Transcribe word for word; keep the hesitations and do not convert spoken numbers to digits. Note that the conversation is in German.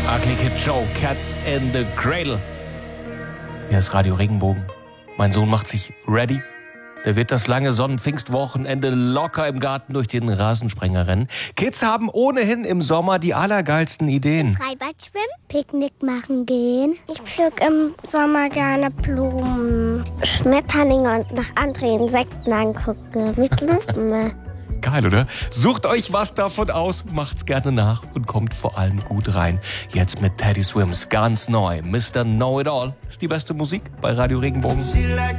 Ugly Kid Joe, Cats in the Cradle. Hier ist Radio Regenbogen. Mein Sohn macht sich ready. Der wird das lange Sonnenpfingstwochenende locker im Garten durch den Rasensprenger rennen. Kids haben ohnehin im Sommer die allergeilsten Ideen. Freibad schwimmen, Picknick machen gehen. Ich pflück im Sommer gerne Blumen, Schmetterlinge und nach anderen Insekten angucken mit Lupen. Geil, oder? Sucht euch was davon aus, macht's gerne nach und kommt vor allem gut rein. Jetzt mit Teddy Swims, ganz neu. Mister Know-It-All ist die beste Musik bei Radio Regenbogen.